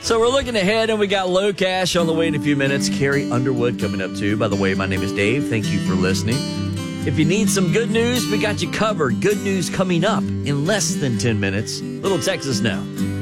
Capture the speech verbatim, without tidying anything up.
So we're looking ahead, and we got Low Cash on the way in a few minutes. Carrie Underwood coming up, too. By the way, my name is Dave. Thank you for listening. If you need some good news, we got you covered. Good news coming up in less than ten minutes. Little Texas Now.